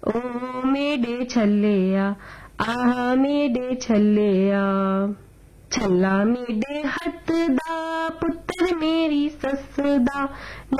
ओ मेरे छल्लिया आह मेरे छल्लिया। छल्ला मेरे हत्थ दा पुत्तर मेरी सस्स दा